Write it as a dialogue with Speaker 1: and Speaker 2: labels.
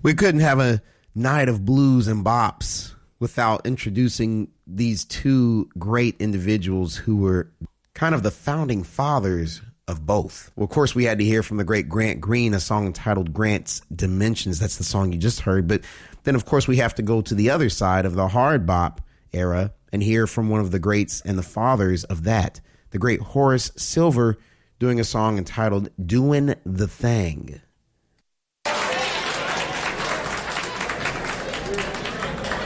Speaker 1: We couldn't have a night of blues and bops without introducing these two great individuals who were kind of the founding fathers of both. Well, of course, we had to hear from the great Grant Green, a song entitled Grant's Dimensions. That's the song you just heard. But then, of course, we have to go to the other side of the hard bop era and hear from one of the greats and the fathers of that, the great Horace Silver, doing a song entitled Doin' the Thing.